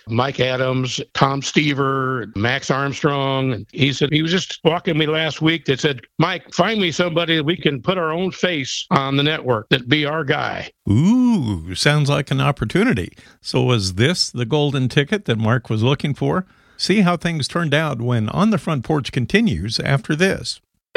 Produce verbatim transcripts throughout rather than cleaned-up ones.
Mike Adams, Tom Stever, Max Armstrong. And he said, he was just walking me last week that said, Mike, find me somebody that we can put our own face on the network, that'd be our guy. Ooh, sounds like an opportunity. So was this the golden ticket that Mark was looking for? See how things turned out when On the Front Porch continues after this.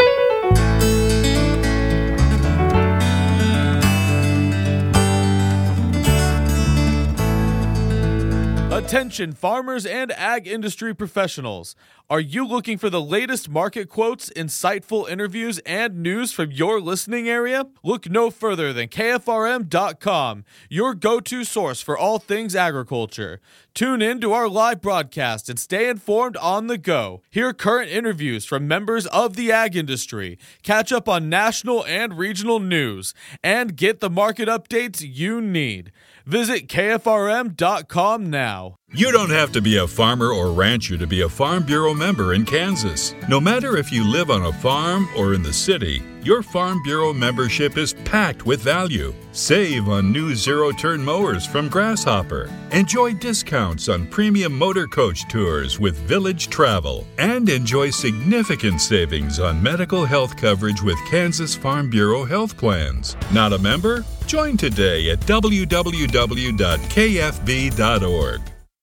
Attention farmers and ag industry professionals. Are you looking for the latest market quotes, insightful interviews, and news from your listening area? Look no further than K F R M dot com, your go-to source for all things agriculture. Tune in to our live broadcast and stay informed on the go. Hear current interviews from members of the ag industry, catch up on national and regional news, and get the market updates you need. Visit K F R M dot com now. You don't have to be a farmer or rancher to be a Farm Bureau member in Kansas. No matter if you live on a farm or in the city, your Farm Bureau membership is packed with value. Save on new zero-turn mowers from Grasshopper. Enjoy discounts on premium motor coach tours with Village Travel. And enjoy significant savings on medical health coverage with Kansas Farm Bureau health plans. Not a member? Join today at w w w dot k f b dot org.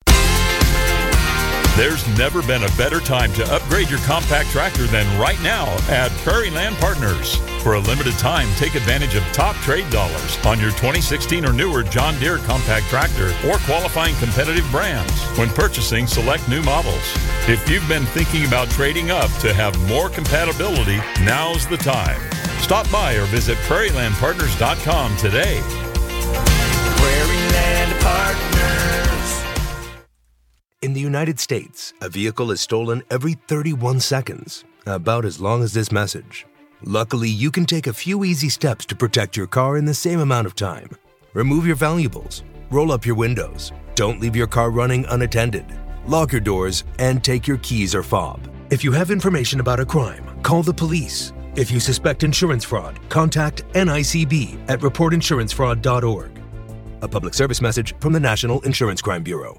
There's never been a better time to upgrade your compact tractor than right now at Prairie Land Partners. For a limited time, take advantage of top trade dollars on your twenty sixteen or newer John Deere compact tractor or qualifying competitive brands when purchasing select new models. If you've been thinking about trading up to have more compatibility, now's the time. Stop by or visit prairie land partners dot com today. Prairie Land Partners. In the United States, a vehicle is stolen every thirty-one seconds, about as long as this message. Luckily, you can take a few easy steps to protect your car in the same amount of time. Remove your valuables, roll up your windows, don't leave your car running unattended, lock your doors, and take your keys or fob. If you have information about a crime, call the police. If you suspect insurance fraud, contact N I C B at report insurance fraud dot org. A public service message from the National Insurance Crime Bureau.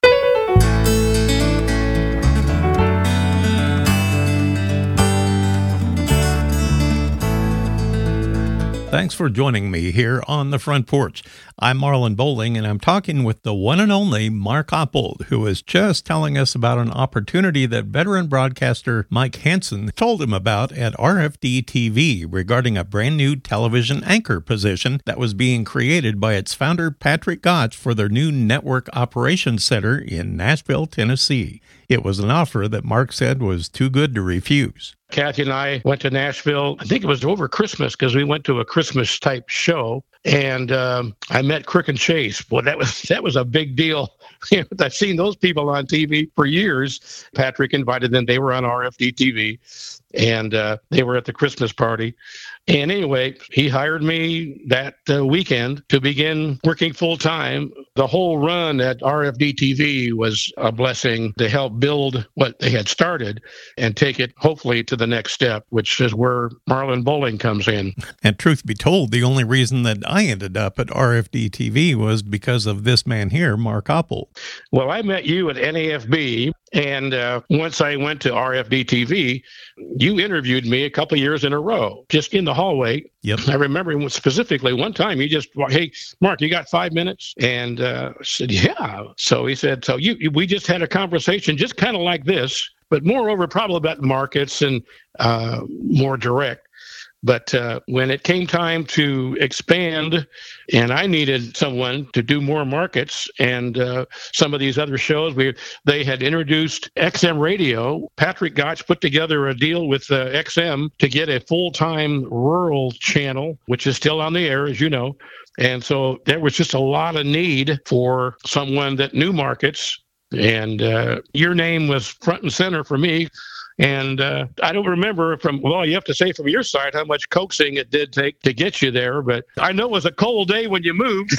Thanks for joining me here on the Front Porch. I'm Marlon Bowling, and I'm talking with the one and only Mark Oppold, who is just telling us about an opportunity that veteran broadcaster Mike Hansen told him about at R F D T V regarding a brand new television anchor position that was being created by its founder, Patrick Gotch, for their new network operations center in Nashville, Tennessee. It was an offer that Mark said was too good to refuse. Kathy and I went to Nashville. I think it was over Christmas because we went to a Christmas type show, and um, I met Crick and Chase. Well, that was that was a big deal. I've seen those people on T V for years. Patrick invited them. They were on R F D T V, and uh, they were at the Christmas party. And anyway, he hired me that uh, weekend to begin working full time. The whole run at R F D T V was a blessing to help build what they had started and take it hopefully to the next step, which is where Marlon Bowling comes in. And truth be told, the only reason that I ended up at R F D T V was because of this man here, Mark Oppold. Well, I met you at N A F B, and uh, once I went to R F D T V, you interviewed me a couple of years in a row, just in the hallway. Yep. I remember specifically one time you just, hey, Mark, you got five minutes? And uh, I said, yeah. So he said, so you, we just had a conversation just kind of like this, but moreover, probably about markets and uh, more direct. But uh, when it came time to expand, and I needed someone to do more markets, and uh, some of these other shows, we they had introduced X M radio. Patrick Gotch put together a deal with uh, X M to get a full-time rural channel, which is still on the air, as you know. And so there was just a lot of need for someone that knew markets, and uh, your name was front and center for me. And uh, I don't remember from, well, you have to say from your side how much coaxing it did take to get you there. But I know it was a cold day when you moved.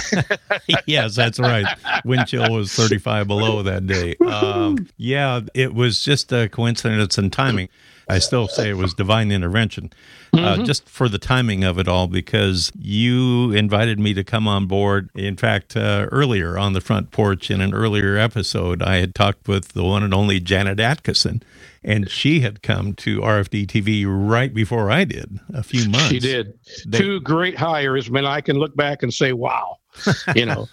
Yes, that's right. Wind chill was thirty-five below that day. Um, yeah, it was just a coincidence and timing. I still say it was divine intervention, mm-hmm. uh, just for the timing of it all, because you invited me to come on board. In fact, uh, earlier on the front porch in an earlier episode, I had talked with the one and only Janet Atkinson, and she had come to R F D T V right before I did, a few months. She did. They, Two great hires. I mean, I can look back and say, wow. You know,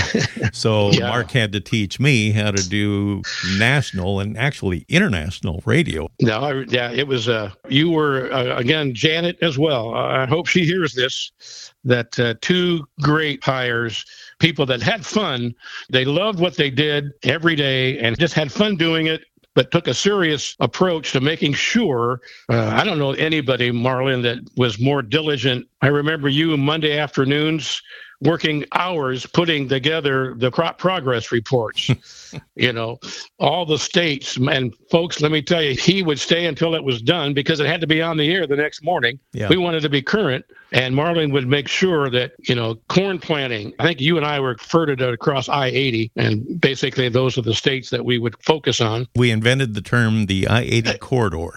so yeah. Mark had to teach me how to do national and actually international radio. No, I, yeah, it was. Uh, you were uh, again, Janet as well. Uh, I hope she hears this. That uh, two great hires, people that had fun. They loved what they did every day and just had fun doing it, but took a serious approach to making sure, uh, I don't know anybody, Marlon, that was more diligent. I remember you Monday afternoons working hours putting together the crop progress reports, you know, all the states. And folks, let me tell you, he would stay until it was done because it had to be on the air the next morning. Yeah. We wanted to be current. And Marlon would make sure that, you know, corn planting, I think you and I were ferreted across I eighty, and basically those are the states that we would focus on. We invented the term the I eighty corridor.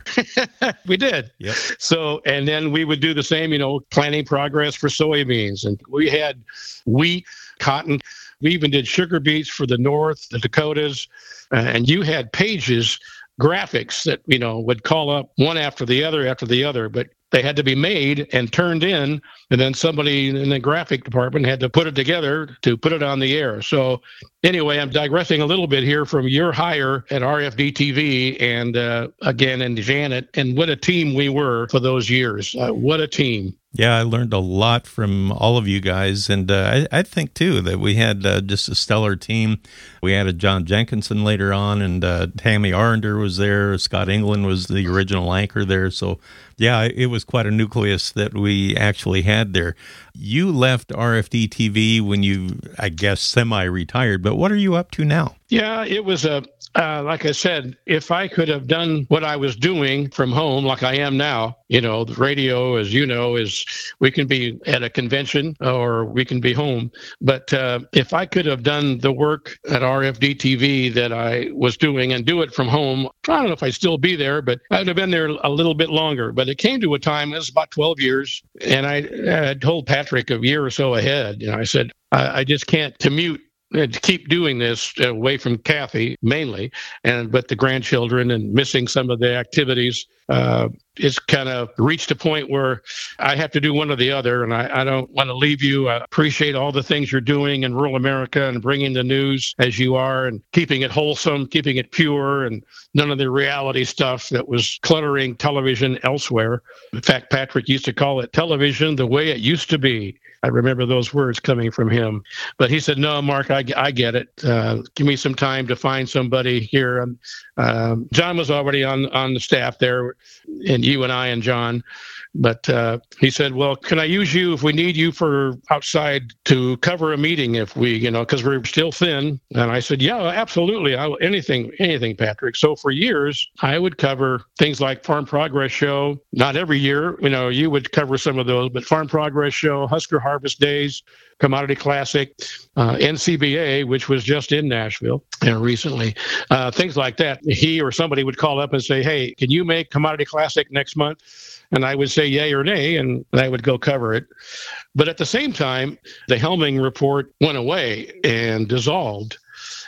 We did. Yep. So, and then we would do the same, you know, planting progress for soybeans. And we had wheat, cotton. We even did sugar beets for the North, the Dakotas. Uh, and you had pages, graphics that, you know, would call up one after the other after the other. But they had to be made and turned in, and then somebody in the graphic department had to put it together to put it on the air. So anyway, I'm digressing a little bit here from your hire at R F D T V and uh, again, and Janet, and what a team we were for those years. Uh, what a team. Yeah, I learned a lot from all of you guys, and uh, I, I think, too, that we had uh, just a stellar team. We had a John Jenkinson later on, and uh, Tammy Arender was there. Scott England was the original anchor there. So, yeah, it was quite a nucleus that we actually had there. You left R F D T V when you, I guess, semi-retired, but what are you up to now? Yeah, it was a... Uh, like I said, if I could have done what I was doing from home, like I am now, you know, the radio, as you know, is we can be at a convention or we can be home. But uh, if I could have done the work at R F D T V that I was doing and do it from home, I don't know if I'd still be there, but I would have been there a little bit longer. But it came to a time, it was about twelve years, and I, I told Patrick a year or so ahead, you know, I said, I, I just can't commute to keep doing this away from Kathy mainly, and but the grandchildren and missing some of the activities. Uh, it's kind of reached a point where I have to do one or the other, and I, I don't want to leave you. I appreciate all the things you're doing in rural America and bringing the news as you are and keeping it wholesome, keeping it pure, and none of the reality stuff that was cluttering television elsewhere. In fact, Patrick used to call it television the way it used to be. I remember those words coming from him. But he said, no, Mark, I, I get it. Uh, give me some time to find somebody here. Um, um, John was already on, on the staff there, and you and I and John. But uh, he said, well, can I use you if we need you for outside to cover a meeting if we, you know, because we're still thin. And I said, yeah, absolutely. I, anything, anything, Patrick. So for years, I would cover things like Farm Progress Show. Not every year, you know, you would cover some of those, but Farm Progress Show, Husker Harvest Days, Commodity Classic, uh, N C B A, which was just in Nashville uh, recently, uh, things like that. He or somebody would call up and say, hey, can you make Commodity Classic next month? And I would say yay or nay, and I would go cover it. But at the same time, the Helming report went away and dissolved.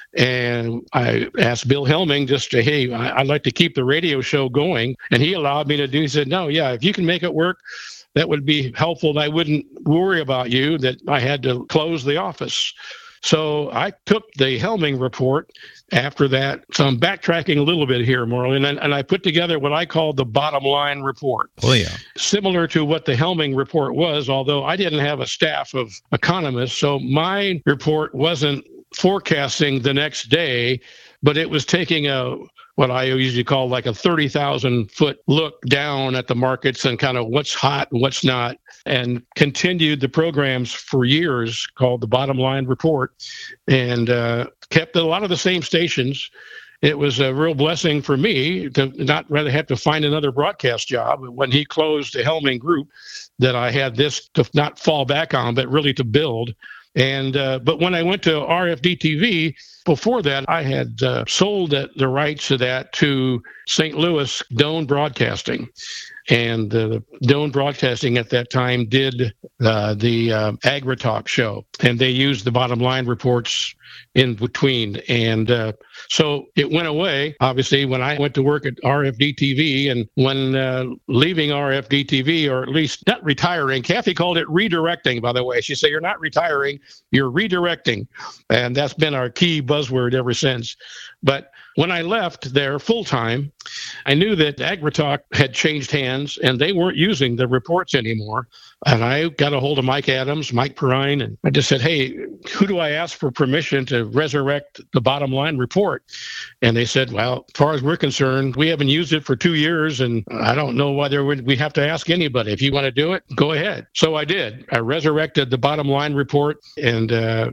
And I asked Bill Helming just to, hey, I'd like to keep the radio show going. And he allowed me to do, he said, no, yeah, if you can make it work, that would be helpful. And I wouldn't worry about you that I had to close the office. So I took the Helming report after that. So I'm backtracking a little bit here, Marlon, and, and I put together what I call the bottom line report. Oh, yeah. Similar to what the Helming report was, although I didn't have a staff of economists. So my report wasn't forecasting the next day, but it was taking a what I usually call like a thirty thousand foot look down at the markets and kind of what's hot and what's not, and continued the programs for years called the Bottom Line Report, and uh, kept a lot of the same stations. It was a real blessing for me to not rather have to find another broadcast job when he closed the Helming Group, that I had this to not fall back on, but really to build. And uh, but when I went to R F D T V, before that, I had uh, sold the, the rights to that to Saint Louis Doane Broadcasting. And uh, Doane Broadcasting at that time did uh, the uh, Agri-Talk show, and they used the bottom line reports in between. And uh, so it went away, obviously, when I went to work at R F D T V. And when uh, leaving R F D T V, or at least not retiring, Kathy called it redirecting, by the way. She said, you're not retiring, you're redirecting. And that's been our key buzzword ever since. But when I left there full-time, I knew that Agri-Talk had changed hands and they weren't using the reports anymore. And I got a hold of Mike Adams, Mike Perrine, and I just said, hey, who do I ask for permission to resurrect the bottom line report? And they said, well, as far as we're concerned, we haven't used it for two years, and I don't know whether we have to ask anybody. If you want to do it, go ahead. So I did. I resurrected the bottom line report and uh,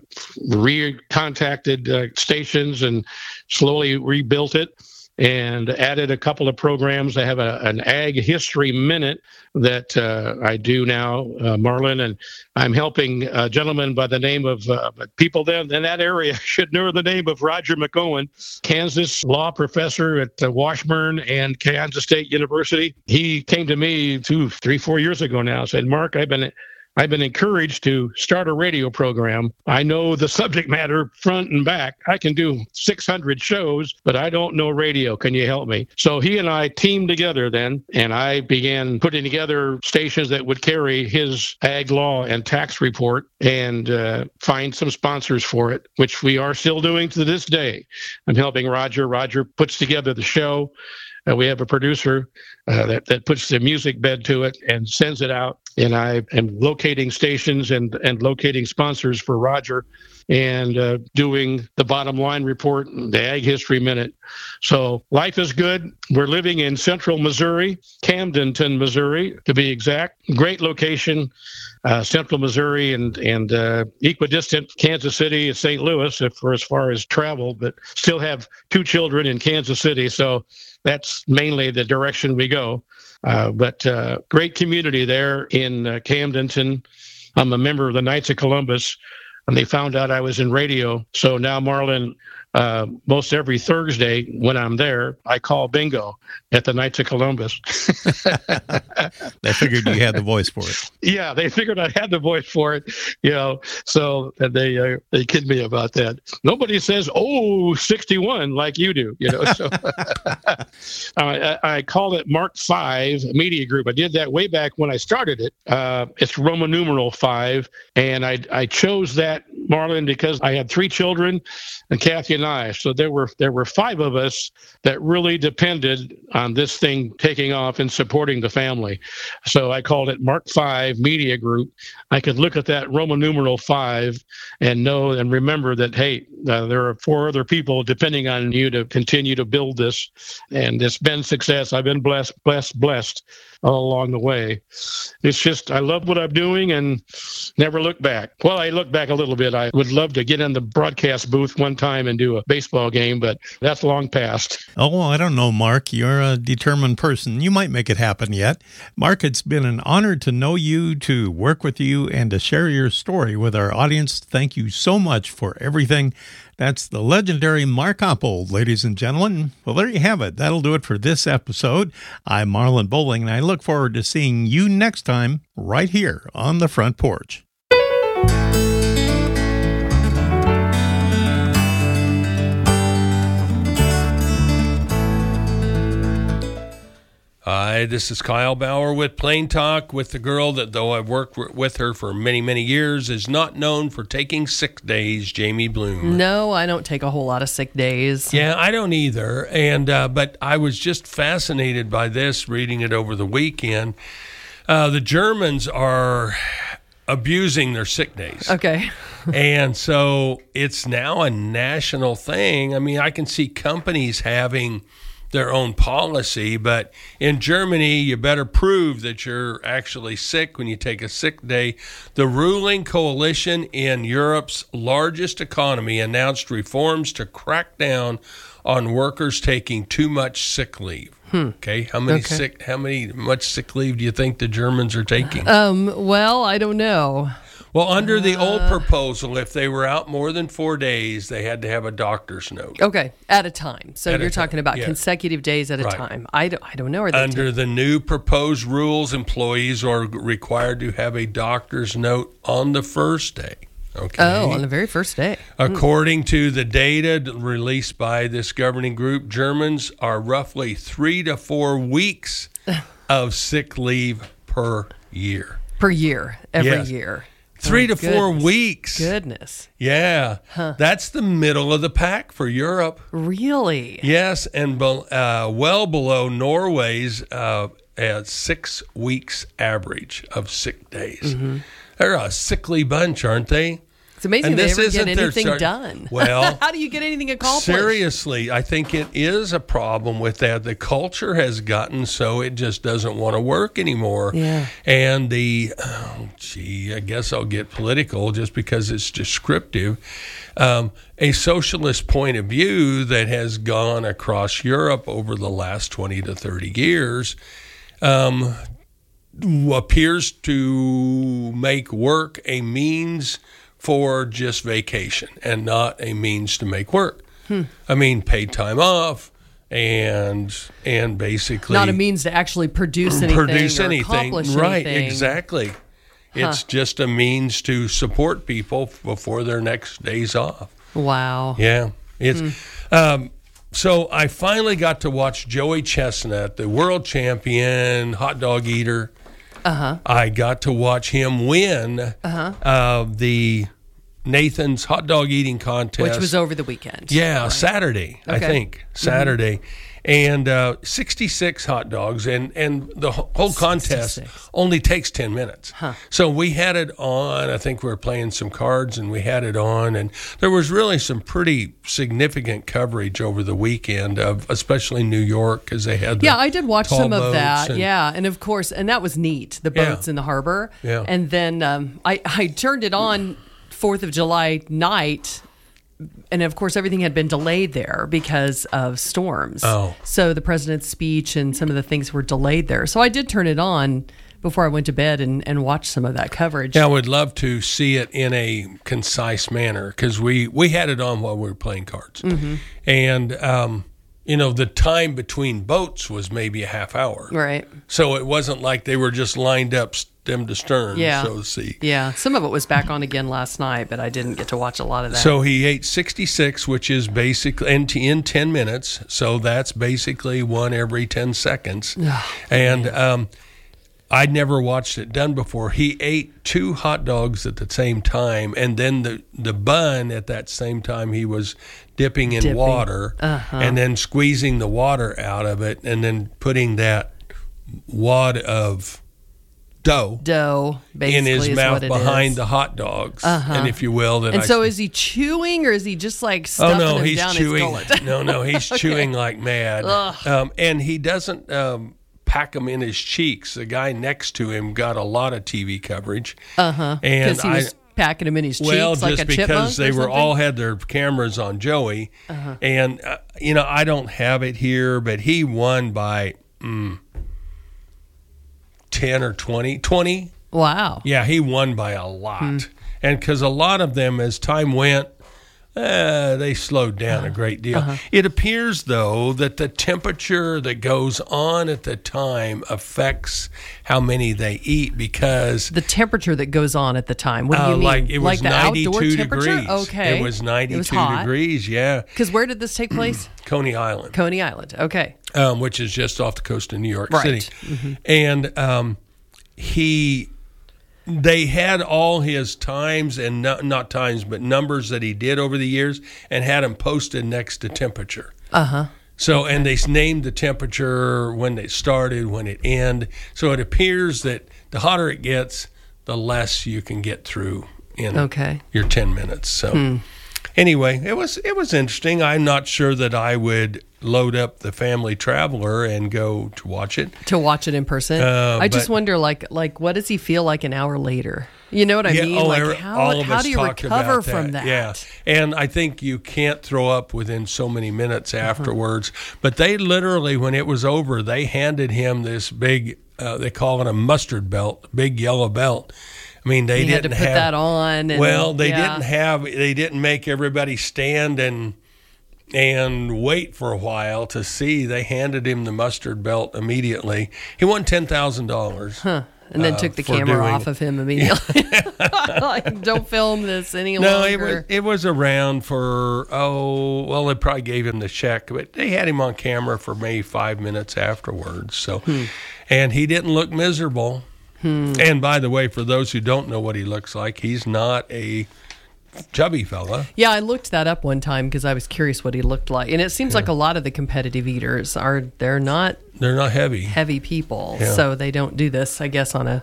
re-contacted uh, stations and slowly rebuilt it and added a couple of programs. I have a, an Ag History Minute that uh, I do now, uh, Marlin, and I'm helping a gentleman by the name of, uh, people then in that area should know the name of Roger McOwen, Kansas law professor at uh, Washburn and Kansas State University. He came to me two, three, four years ago now, said, Mark, I've been I've been encouraged to start a radio program. I know the subject matter front and back. I can do six hundred shows, but I don't know radio. Can you help me? So he and I teamed together then, and I began putting together stations that would carry his ag law and tax report and uh, find some sponsors for it, which we are still doing to this day. I'm helping Roger. Roger puts together the show. Uh, we have a producer uh, that, that puts the music bed to it and sends it out. And I am locating stations and, and locating sponsors for Roger and uh, doing the bottom line report, the Ag History Minute. So life is good. We're living in central Missouri, Camdenton, Missouri, to be exact. Great location, uh, central Missouri, and, and uh, equidistant Kansas City and Saint Louis if, for as far as travel, but still have two children in Kansas City. So that's mainly the direction we go. Uh, but uh, great community there in uh, Camdenton. I'm a member of the Knights of Columbus, and they found out I was in radio. So now, Marlin, uh, most every Thursday when I'm there, I call bingo at the Knights of Columbus. They figured you had the voice for it. Yeah, they figured I had the voice for it, you know, so they uh, they kid me about that. Nobody says, oh, sixty-one like you do, you know. So I, I call it Mark five Media Group. I did that way back when I started it. Uh, it's Roman numeral five, and I I chose that, Marlon, because I had three children and Kathy and I. So there were there were five of us that really depended on this thing taking off and supporting the family. So I called it Mark five Media Group. I could look at that Roman numeral five and know and remember that, hey, uh, there are four other people depending on you to continue to build this. And it's been success. I've been blessed, blessed, blessed all along the way. It's just, I love what I'm doing and never look back. Well, I look back a little bit. I would love to get in the broadcast booth one time and do a baseball game, but that's long past. Oh, I don't know, Mark. You're a determined person. You might make it happen yet. Mark, it's been an honor to know you, to work with you, and to share your story with our audience. Thank you so much for everything. That's the legendary Mark Oppold, ladies and gentlemen. Well, there you have it. That'll do it for this episode. I'm Marlon Bowling, and I look forward to seeing you next time right here on the Front Porch. Hi, this is Kyle Bauer with Plain Talk, with the girl that, though I've worked with her for many, many years, is not known for taking sick days, Jamie Bloom. No, I don't take a whole lot of sick days. Yeah, I don't either. And uh, but I was just fascinated by this, reading it over the weekend. Uh, the Germans are abusing their sick days. Okay. And so it's now a national thing. I mean, I can see companies having their own policy, but in Germany, you better prove that you're actually sick when you take a sick day. The ruling coalition in Europe's largest economy announced reforms to crack down on workers taking too much sick leave. Hmm. Okay, how many okay. sick? How many much sick leave do you think the Germans are taking? Um, well, I don't know. Well, under the old Uh. proposal, if they were out more than four days, they had to have a doctor's note. Okay, at a time. So At a you're time, talking about yeah. consecutive days at a Right. time. I don't, I don't know. Are they Under the new proposed rules, employees are required to have a doctor's note on the first day. Okay. Oh, on the very first day. According to the data released by this governing group, Germans are roughly three to four weeks of sick leave per year. Per year, every Yes. year. Three Oh, to four goodness. weeks. Goodness. Yeah. That's the middle of the pack for Europe. Really? Yes, and be- uh, well below Norway's uh, at six weeks average of sick days. Mm-hmm. They're a sickly bunch, aren't they? It's amazing And they this ever get isn't their anything start- done. Well, how do you get anything accomplished? seriously, I think it is a problem with that. The culture has gotten so it just doesn't want to work anymore. Yeah. And the, oh, gee, I guess I'll get political just because it's descriptive. Um, a socialist point of view that has gone across Europe over the last twenty to thirty years um, appears to make work a means for just vacation and not a means to make work. Hmm. I mean, paid time off and and basically Not a means to actually produce anything produce or anything. accomplish Right, anything. exactly. It's just a means to support people before their next days off. Wow. Yeah, it's Hmm. um, so I finally got to watch Joey Chestnut, the world champion hot dog eater. Uh-huh. I got to watch him win Uh-huh. uh, the Nathan's hot dog eating contest, Which was over the weekend. yeah, Right. Saturday, I Okay. think Saturday, and uh, sixty-six hot dogs, and and the wh- whole contest sixty-six. only takes ten minutes. Huh. So we had it on. I think we were playing some cards, and we had it on, and there was really some pretty significant coverage over the weekend of, especially New York, because they had the Yeah, I did watch tall some of boats that. and- Yeah, and of course, and that was neat. The Yeah. boats in the harbor. Yeah. And then um, I I turned it on Fourth of July night, and of course everything had been delayed there because of storms. Oh. So the president's speech and some of the things were delayed there. So I did turn it on before I went to bed and, and watch some of that coverage. Yeah, I would love to see it in a concise manner because we, we had it on while we were playing cards. Mm-hmm. And, um, you know, the time between boats was maybe a half hour. Right. So it wasn't like they were just lined up stem to stern, Yeah. so to speak. Yeah. Some of it was back on again last night, but I didn't get to watch a lot of that. So he ate sixty-six, which is basically in, in ten minutes. So that's basically one every ten seconds. and um, I'd never watched it done before. He ate two hot dogs at the same time, and then the, the bun at that same time he was dipping in Dipping. water Uh-huh. and then squeezing the water out of it and then putting that wad of dough dough, basically, in his is mouth what it behind is. the hot dogs, Uh-huh. and if you will, then And I so is he chewing or is he just like stuffing oh no, him he's down chewing. his gullet? no, no, he's Okay. chewing like mad, Ugh. um, and he doesn't um, pack them in his cheeks. The guy next to him got a lot of T V coverage, Uh-huh. and Because he I. was packing him in his Well, cheeks like just a chipmunk because they or were something? all had their cameras on Joey, Uh-huh. and uh, you know I don't have it here, but he won by mm, ten or twenty. twenty Wow. Yeah, he won by a lot. Hmm. And because a lot of them, as time went, uh, they slowed down a great deal. Uh-huh. It appears, though, that the temperature that goes on at the time affects how many they eat because The temperature that goes on at the time. What do you uh, mean? like it was the outdoor ninety-two temperature? degrees. Okay. It was ninety-two It was hot. degrees, yeah. Because where did this take place? Coney Island. Coney Island. Okay. um, which is just off the coast of New York Right. City. And um, he, they had all his times and no, not times, but numbers that he did over the years and had them posted next to temperature. Uh-huh. So, and they named the temperature when it started, when it ended. So it appears that the hotter it gets, the less you can get through in Okay. your ten minutes. So anyway, it was it was interesting. I'm not sure that I would load up the Family Traveler and go to watch it. To watch it in person. Uh, I just but- wonder, like, like what does he feel like an hour later? You know what I Yeah, mean? oh, like, every- how, all of how us do you talked recover about from that? Yeah, and I think you can't throw up within so many minutes afterwards. But they literally, when it was over, they handed him this big, uh, they call it a mustard belt, big yellow belt, I mean, they you didn't had to put have that on. And, well, they yeah. didn't have. They didn't make everybody stand and and wait for a while to see. They handed him the mustard belt immediately. He won ten thousand dollars. Huh. And then uh, took the for camera doing, off of him immediately. Like, don't film this any no, longer. it was it was around for oh well, they probably gave him the check, but they had him on camera for maybe five minutes afterwards. So, Hmm. and he didn't look miserable. Hmm. And by the way, for those who don't know what he looks like, he's not a chubby fella. Yeah, I looked that up one time because I was curious what he looked like. And it seems yeah. like a lot of the competitive eaters are, they're not they're not heavy. Heavy people. Yeah. So they don't do this, I guess, on a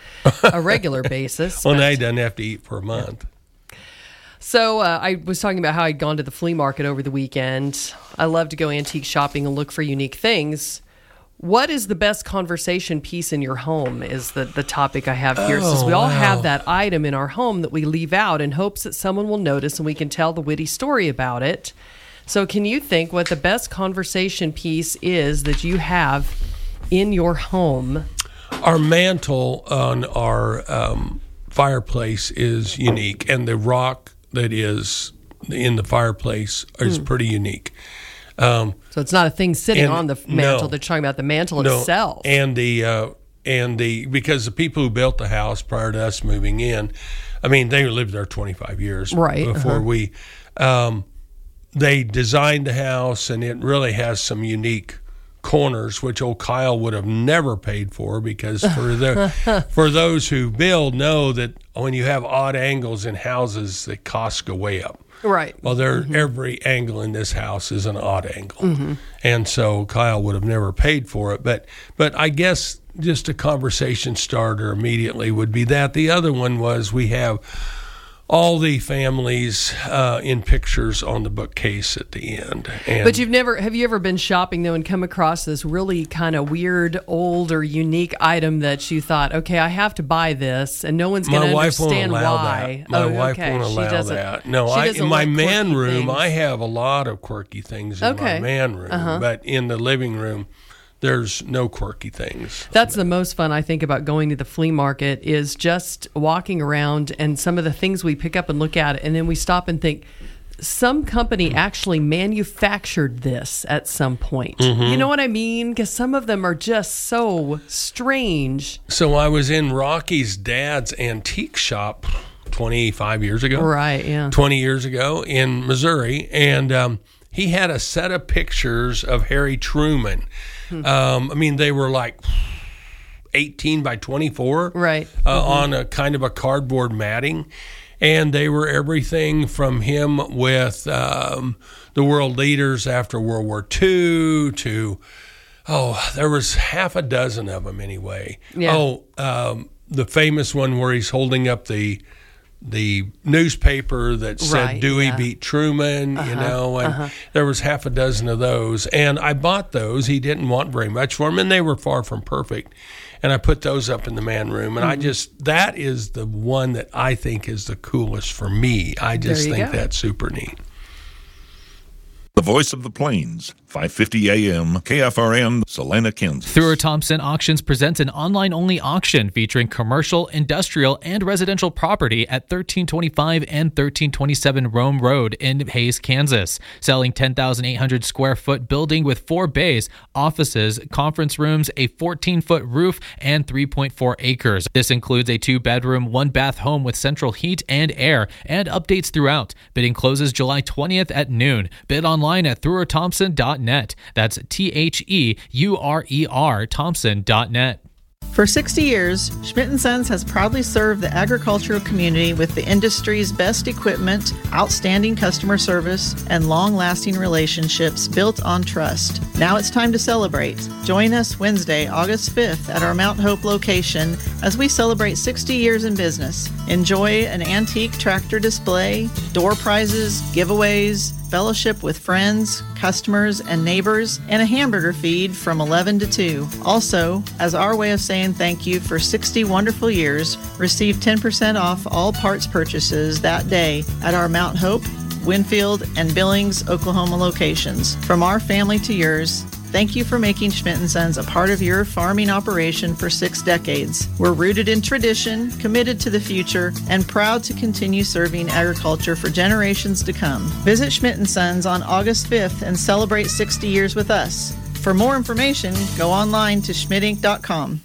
a regular basis. Well, but, now he doesn't have to eat for a month. Yeah. So uh, I was talking about how I'd gone to the flea market over the weekend. I love to go antique shopping and look for unique things. What is the best conversation piece in your home is the, the topic I have here. Oh, Since we all wow. have that item in our home that we leave out in hopes that someone will notice and we can tell the witty story about it. So can you think what the best conversation piece is that you have in your home? Our mantle on our um, fireplace is unique, and the rock that is in the fireplace is Hmm. pretty unique. Um, So it's not a thing sitting and- on the mantle. no. They're talking about the mantle No, itself. and the uh, and the because the people who built the house prior to us moving in, I mean, they lived there twenty-five years Right, before uh-huh. we. Um, they designed the house, and it really has some unique corners, which old Kyle would have never paid for, because for the for those who build know that when you have odd angles in houses, the costs go way up. Right. Well, there every angle in this house is an odd angle, Mm-hmm. and so Kyle would have never paid for it. But but I guess just a conversation starter immediately would be that. The other one was we have all the families uh, in pictures on the bookcase at the end. And But you've never, have you ever been shopping though and come across this really kind of weird, old or unique item that you thought, okay, I have to buy this, and no one's going to my wife won't understand allow why? that. My Oh, wife okay. won't She allow doesn't- that. No, she I, doesn't in my like man quirky room, things. I have a lot of quirky things in Okay. my man room, Uh-huh. but in the living room, there's no quirky things. That's the most fun I think about going to the flea market is just walking around and some of the things we pick up and look at, and then we stop and think, some company actually manufactured this at some point. Mm-hmm. You know what I mean? Because some of them are just so strange. So I was in Rocky's dad's antique shop twenty-five years ago. Right, yeah. twenty years ago in Missouri, and um, he had a set of pictures of Harry Truman. Hmm. Um, I mean, they were like eighteen by twenty-four, Right. uh, Mm-hmm. on a kind of a cardboard matting. And they were everything from him with um, the world leaders after World War Two to, oh, there was half a dozen of them anyway. Yeah. Oh, um, the famous one where he's holding up the the newspaper that said Right, Dewey yeah. beat Truman, you know, and there was half a dozen of those. And I bought those. He didn't want very much for them, and they were far from perfect. And I put those up in the man room. And Mm-hmm. I just, that is the one that I think is the coolest for me. I just There you think go. that's super neat. The Voice of the Plains, five fifty A M, K F R N, Salina, Kansas. Thrower Thompson Auctions presents an online-only auction featuring commercial, industrial, and residential property at thirteen twenty-five and thirteen twenty-seven Rome Road in Hays, Kansas. Selling ten thousand eight hundred square foot building with four bays, offices, conference rooms, a fourteen foot roof, and three point four acres. This includes a two-bedroom, one-bath home with central heat and air, and updates throughout. Bidding closes July twentieth at noon. Bid online at thruer thompson dot net. That's T H E U R E R Thompson dot net. For sixty years, Schmidt and Sons has proudly served the agricultural community with the industry's best equipment, outstanding customer service, and long-lasting relationships built on trust. Now it's time to celebrate. Join us Wednesday, August fifth at our Mount Hope location as we celebrate sixty years in business. Enjoy an antique tractor display, door prizes, giveaways, fellowship with friends, customers, and neighbors, and a hamburger feed from eleven to two. Also, as our way of saying thank you for sixty wonderful years, receive ten percent off all parts purchases that day at our Mount Hope, Winfield, and Billings, Oklahoma locations. From our family to yours, Thank you for making Schmidt and Sons a part of your farming operation for six decades. We're rooted in tradition, committed to the future, and proud to continue serving agriculture for generations to come. Visit Schmidt and Sons on August fifth and celebrate sixty years with us. For more information, go online to schmidt inc dot com.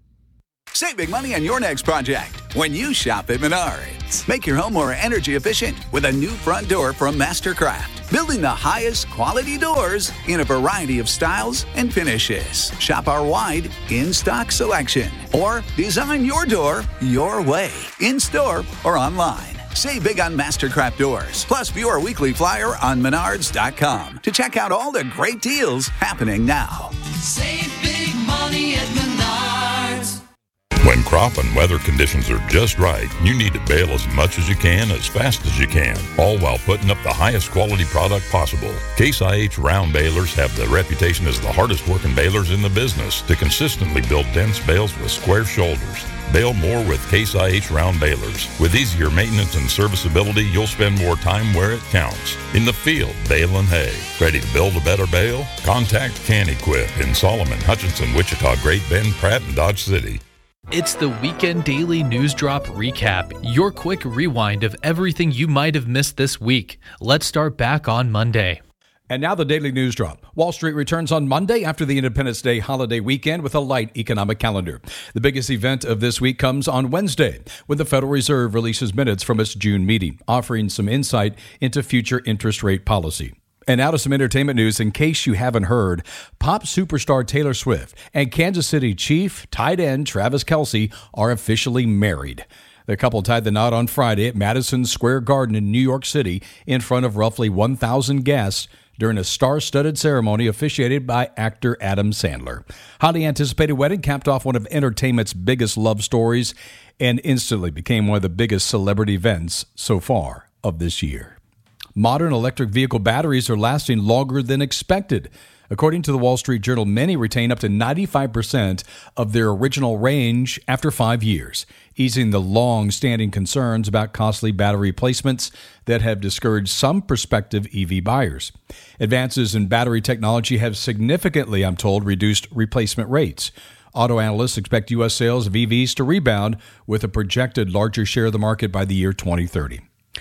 Save big money on your next project when you shop at Menards. Make your home more energy efficient with a new front door from Mastercraft. Building the highest quality doors in a variety of styles and finishes. Shop our wide in-stock selection. Or design your door your way, in-store or online. Save big on Mastercraft doors. Plus, view our weekly flyer on menards dot com to check out all the great deals happening now. Save big money at Menards. When crop and weather conditions are just right, you need to bale as much as you can, as fast as you can, all while putting up the highest quality product possible. Case I H round balers have the reputation as the hardest working balers in the business to consistently build dense bales with square shoulders. Bale more with Case I H round balers. With easier maintenance and serviceability, you'll spend more time where it counts. In the field, baling hay. Ready to build a better bale? Contact CanEquip in Solomon, Hutchinson, Wichita, Great Bend, Pratt, and Dodge City. It's the Weekend Daily News Drop Recap, your quick rewind of everything you might have missed this week. Let's start back on Monday. And now the Daily News Drop. Wall Street returns on Monday after the Independence Day holiday weekend with a light economic calendar. The biggest event of this week comes on Wednesday, when the Federal Reserve releases minutes from its June meeting, offering some insight into future interest rate policy. And now to some entertainment news. In case you haven't heard, pop superstar Taylor Swift and Kansas City Chief tight end Travis Kelce are officially married. The couple tied the knot on Friday at Madison Square Garden in New York City in front of roughly one thousand guests during a star-studded ceremony officiated by actor Adam Sandler. Highly anticipated wedding capped off one of entertainment's biggest love stories and instantly became one of the biggest celebrity events so far of this year. Modern electric vehicle batteries are lasting longer than expected. According to the Wall Street Journal, many retain up to ninety-five percent of their original range after five years, easing the long-standing concerns about costly battery replacements that have discouraged some prospective E V buyers. Advances in battery technology have significantly, I'm told, reduced replacement rates. Auto analysts expect U S sales of E Vs to rebound with a projected larger share of the market by the year twenty thirty.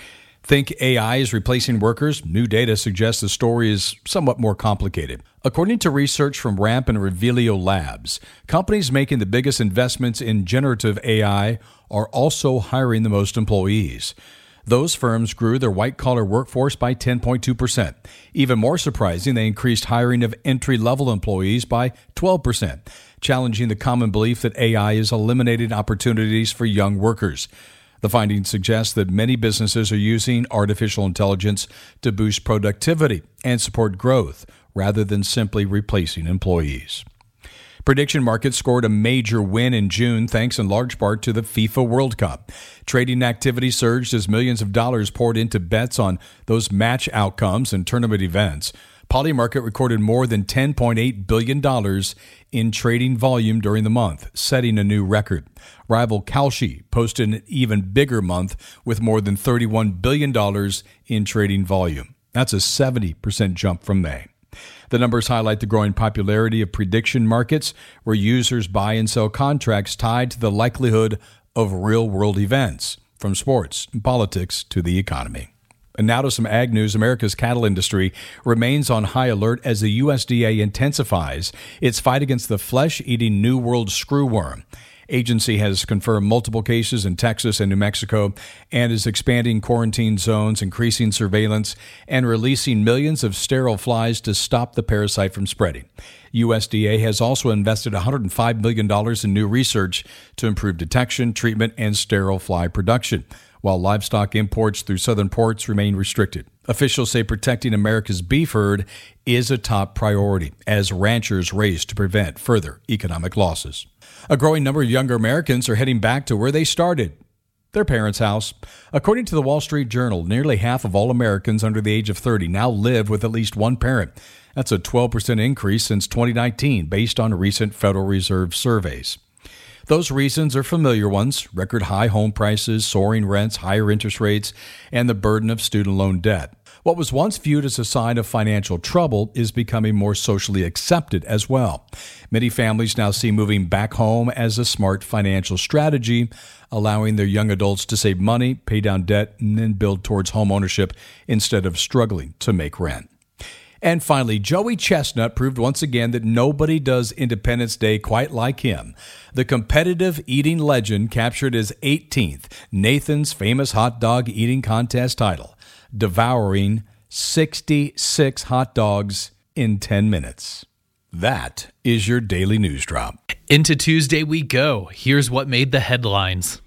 Think A I is replacing workers? New data suggests the story is somewhat more complicated. According to research from Ramp and Revelio Labs, companies making the biggest investments in generative A I are also hiring the most employees. Those firms grew their white-collar workforce by ten point two percent. Even more surprising, they increased hiring of entry-level employees by twelve percent, challenging the common belief that A I is eliminating opportunities for young workers. The findings suggest that many businesses are using artificial intelligence to boost productivity and support growth rather than simply replacing employees. Prediction markets scored a major win in June thanks in large part to the FIFA World Cup. Trading activity surged as millions of dollars poured into bets on those match outcomes and tournament events. Polymarket recorded more than ten point eight billion dollars in trading volume during the month, setting a new record. Rival Kalshi posted an even bigger month with more than thirty-one billion dollars in trading volume. That's a seventy percent jump from May. The numbers highlight the growing popularity of prediction markets, where users buy and sell contracts tied to the likelihood of real-world events, from sports and politics to the economy. And now to some ag news. America's cattle industry remains on high alert as the U S D A intensifies its fight against the flesh-eating New World screwworm. Agency has confirmed multiple cases in Texas and New Mexico and is expanding quarantine zones, increasing surveillance, and releasing millions of sterile flies to stop the parasite from spreading. U S D A has also invested one hundred five million dollars in new research to improve detection, treatment, and sterile fly production, while livestock imports through southern ports remain restricted. Officials say protecting America's beef herd is a top priority as ranchers race to prevent further economic losses. A growing number of younger Americans are heading back to where they started, their parents' house. According to the Wall Street Journal, nearly half of all Americans under the age of thirty now live with at least one parent. That's a twelve percent increase since twenty nineteen, based on recent Federal Reserve surveys. Those reasons are familiar ones: record high home prices, soaring rents, higher interest rates, and the burden of student loan debt. What was once viewed as a sign of financial trouble is becoming more socially accepted as well. Many families now see moving back home as a smart financial strategy, allowing their young adults to save money, pay down debt, and then build towards home ownership instead of struggling to make rent. And finally, Joey Chestnut proved once again that nobody does Independence Day quite like him. The competitive eating legend captured his eighteenth Nathan's Famous Hot Dog Eating Contest title, devouring sixty-six hot dogs in ten minutes. That is your Daily News Drop. Into Tuesday we go. Here's what made the headlines.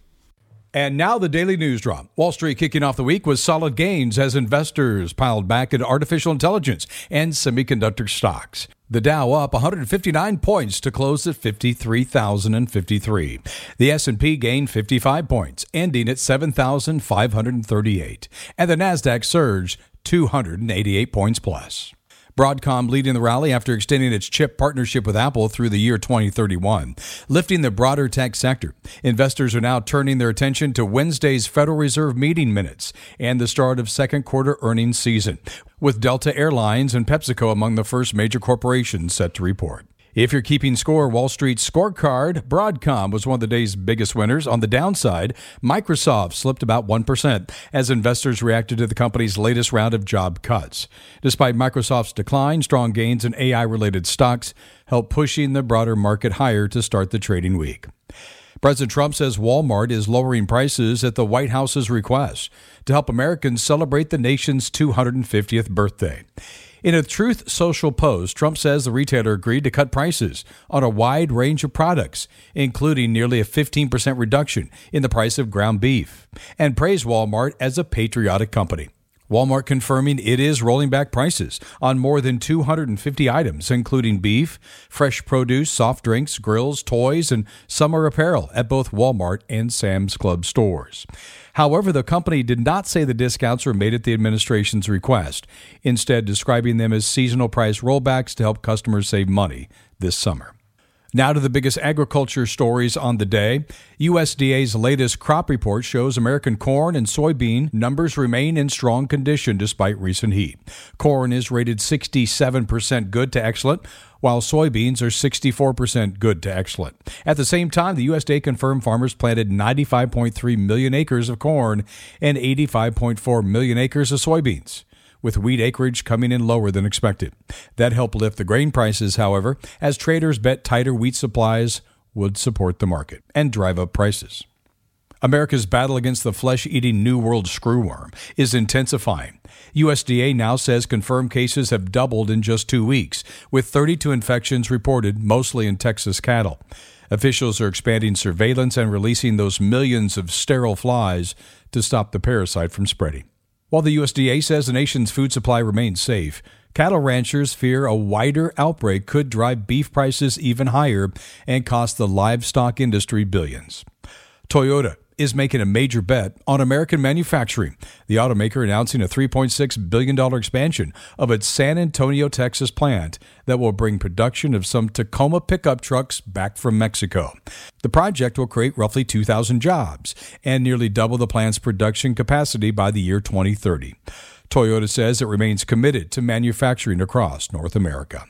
And now the Daily News Drop. Wall Street kicking off the week with solid gains as investors piled back into artificial intelligence and semiconductor stocks. The Dow up one hundred fifty-nine points to close at fifty-three thousand fifty-three. The S and P gained fifty-five points, ending at seven thousand five hundred thirty-eight. And the Nasdaq surged two hundred eighty-eight points plus. Broadcom leading the rally after extending its chip partnership with Apple through the year twenty thirty-one, lifting the broader tech sector. Investors are now turning their attention to Wednesday's Federal Reserve meeting minutes and the start of second quarter earnings season, with Delta Airlines and PepsiCo among the first major corporations set to report. If you're keeping score, Wall Street's scorecard, Broadcom was one of the day's biggest winners. On the downside, Microsoft slipped about one percent as investors reacted to the company's latest round of job cuts. Despite Microsoft's decline, strong gains in A I-related stocks helped pushing the broader market higher to start the trading week. President Trump says Walmart is lowering prices at the White House's request to help Americans celebrate the nation's two hundred fiftieth birthday. In a Truth Social post, Trump says the retailer agreed to cut prices on a wide range of products, including nearly a fifteen percent reduction in the price of ground beef, and praised Walmart as a patriotic company. Walmart confirming it is rolling back prices on more than two hundred fifty items, including beef, fresh produce, soft drinks, grills, toys, and summer apparel at both Walmart and Sam's Club stores. However, the company did not say the discounts were made at the administration's request, instead describing them as seasonal price rollbacks to help customers save money this summer. Now to the biggest agriculture stories on the day. U S D A's latest crop report shows American corn and soybean numbers remain in strong condition despite recent heat. Corn is rated sixty-seven percent good to excellent, while soybeans are sixty-four percent good to excellent. At the same time, the U S D A confirmed farmers planted ninety-five point three million acres of corn and eighty-five point four million acres of soybeans, with wheat acreage coming in lower than expected. That helped lift the grain prices, however, as traders bet tighter wheat supplies would support the market and drive up prices. America's battle against the flesh-eating New World screwworm is intensifying. U S D A now says confirmed cases have doubled in just two weeks, with thirty-two infections reported, mostly in Texas cattle. Officials are expanding surveillance and releasing those millions of sterile flies to stop the parasite from spreading. While the U S D A says the nation's food supply remains safe, cattle ranchers fear a wider outbreak could drive beef prices even higher and cost the livestock industry billions. Toyota is making a major bet on American manufacturing, the automaker announcing a three point six billion dollars expansion of its San Antonio, Texas plant that will bring production of some Tacoma pickup trucks back from Mexico. The project will create roughly two thousand jobs and nearly double the plant's production capacity by the year twenty thirty. Toyota says it remains committed to manufacturing across North America.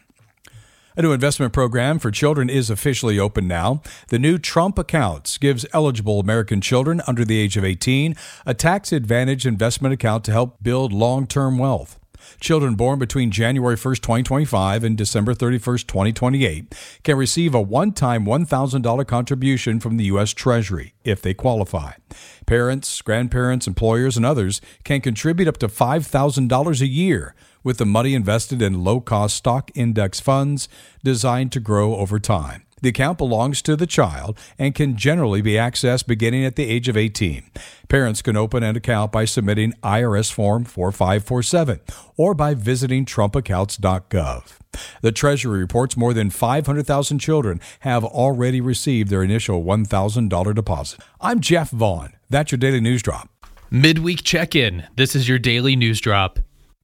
A new investment program for children is officially open now. The new Trump Accounts gives eligible American children under the age of eighteen a tax-advantaged investment account to help build long-term wealth. Children born between January first, twenty twenty-five and December thirty-first, twenty twenty-eight can receive a one-time one thousand dollars contribution from the U S Treasury if they qualify. Parents, grandparents, employers, and others can contribute up to five thousand dollars a year, with the money invested in low-cost stock index funds designed to grow over time. The account belongs to the child and can generally be accessed beginning at the age of eighteen. Parents can open an account by submitting I R S Form four five four seven or by visiting trump accounts dot gov. The Treasury reports more than five hundred thousand children have already received their initial one thousand dollars deposit. I'm Jeff Vaughn. That's your Daily News Drop. Midweek check-in. This is your Daily News Drop.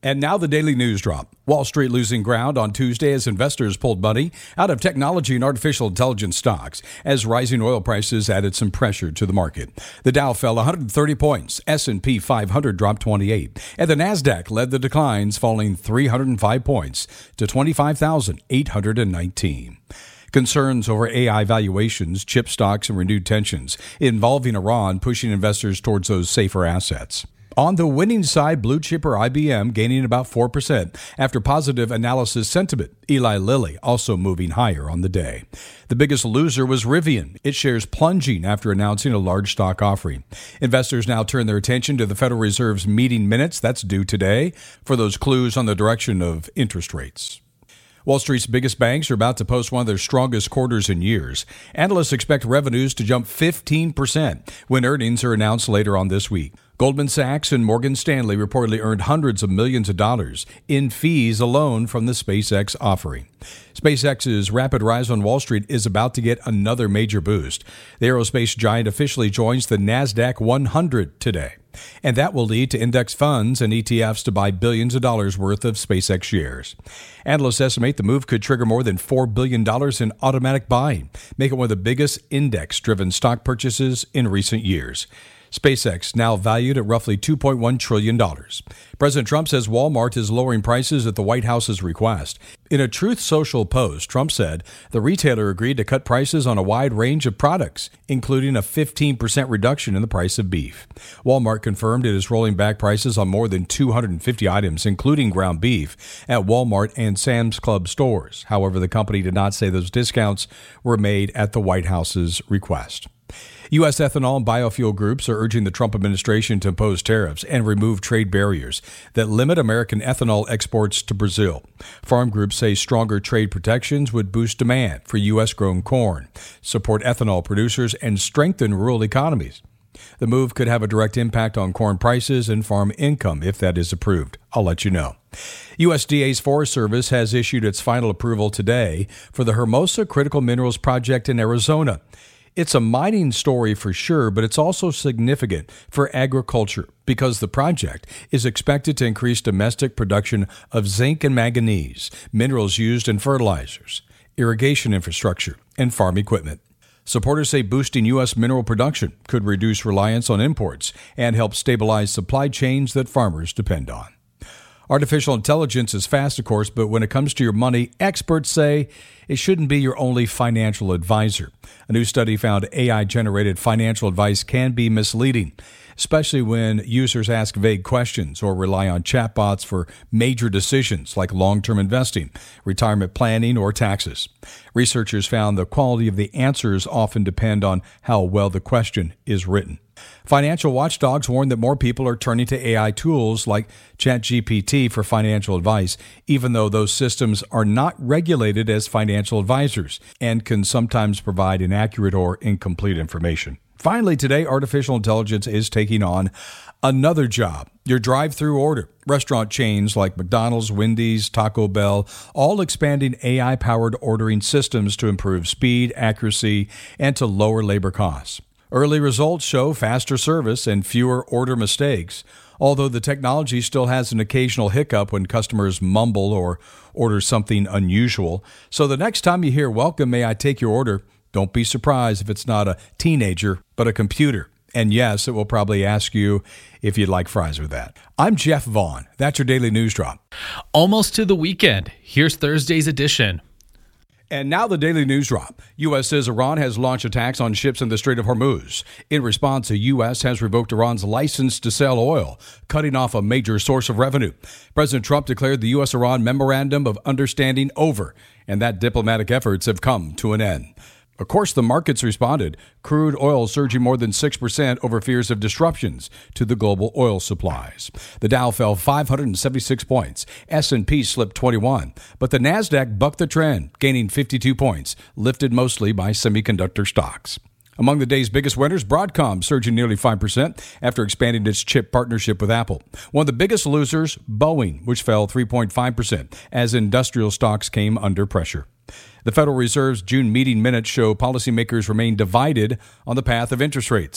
And now the Daily News Drop. Wall Street losing ground on Tuesday as investors pulled money out of technology and artificial intelligence stocks as rising oil prices added some pressure to the market. The Dow fell one hundred thirty points, S and P five hundred dropped twenty-eight, and the Nasdaq led the declines, falling three hundred five points to twenty-five thousand eight hundred nineteen. Concerns over A I valuations, chip stocks, and renewed tensions involving Iran pushing investors towards those safer assets. On the winning side, blue chipper I B M gaining about four percent after positive analysis sentiment. Eli Lilly also moving higher on the day. The biggest loser was Rivian. Its shares plunging after announcing a large stock offering. Investors now turn their attention to the Federal Reserve's meeting minutes, that's due today, for those clues on the direction of interest rates. Wall Street's biggest banks are about to post one of their strongest quarters in years. Analysts expect revenues to jump fifteen percent when earnings are announced later on this week. Goldman Sachs and Morgan Stanley reportedly earned hundreds of millions of dollars in fees alone from the SpaceX offering. SpaceX's rapid rise on Wall Street is about to get another major boost. The aerospace giant officially joins the NASDAQ one hundred today, and that will lead to index funds and E T Fs to buy billions of dollars worth of SpaceX shares. Analysts estimate the move could trigger more than four billion dollars in automatic buying, making it one of the biggest index-driven stock purchases in recent years. SpaceX now valued at roughly two point one trillion dollars. President Trump says Walmart is lowering prices at the White House's request. In a Truth Social post, Trump said the retailer agreed to cut prices on a wide range of products, including a fifteen percent reduction in the price of beef. Walmart confirmed it is rolling back prices on more than two hundred fifty items, including ground beef, at Walmart and Sam's Club stores. However, the company did not say those discounts were made at the White House's request. U S ethanol and biofuel groups are urging the Trump administration to impose tariffs and remove trade barriers that limit American ethanol exports to Brazil. Farm groups say stronger trade protections would boost demand for U S-grown corn, support ethanol producers, and strengthen rural economies. The move could have a direct impact on corn prices and farm income if that is approved. I'll let you know. U S D A's Forest Service has issued its final approval today for the Hermosa Critical Minerals Project in Arizona. It's a mining story for sure, but it's also significant for agriculture because the project is expected to increase domestic production of zinc and manganese, minerals used in fertilizers, irrigation infrastructure, and farm equipment. Supporters say boosting U S mineral production could reduce reliance on imports and help stabilize supply chains that farmers depend on. Artificial intelligence is fast, of course, but when it comes to your money, experts say it shouldn't be your only financial advisor. A new study found A I-generated financial advice can be misleading, especially when users ask vague questions or rely on chatbots for major decisions like long-term investing, retirement planning, or taxes. Researchers found the quality of the answers often depend on how well the question is written. Financial watchdogs warn that more people are turning to A I tools like ChatGPT for financial advice, even though those systems are not regulated as financial advisors and can sometimes provide inaccurate or incomplete information. Finally, today, artificial intelligence is taking on another job, your drive-through order. Restaurant chains like McDonald's, Wendy's, Taco Bell, all expanding A I-powered ordering systems to improve speed, accuracy, and to lower labor costs. Early results show faster service and fewer order mistakes, although the technology still has an occasional hiccup when customers mumble or order something unusual. So the next time you hear, "Welcome, may I take your order?" don't be surprised if it's not a teenager, but a computer. And yes, it will probably ask you if you'd like fries with that. I'm Jeff Vaughn. That's your Daily News Drop. Almost to the weekend. Here's Thursday's edition. And now the Daily News Drop. U S says Iran has launched attacks on ships in the Strait of Hormuz. In response, the U S has revoked Iran's license to sell oil, cutting off a major source of revenue. President Trump declared the U S-Iran Memorandum of Understanding over, and that diplomatic efforts have come to an end. Of course, the markets responded. Crude oil surging more than six percent over fears of disruptions to the global oil supplies. The Dow fell five hundred seventy-six points. S and P slipped twenty-one. But the Nasdaq bucked the trend, gaining fifty-two points, lifted mostly by semiconductor stocks. Among the day's biggest winners, Broadcom surging nearly five percent after expanding its chip partnership with Apple. One of the biggest losers, Boeing, which fell three point five percent as industrial stocks came under pressure. The Federal Reserve's June meeting minutes show policymakers remain divided on the path of interest rates.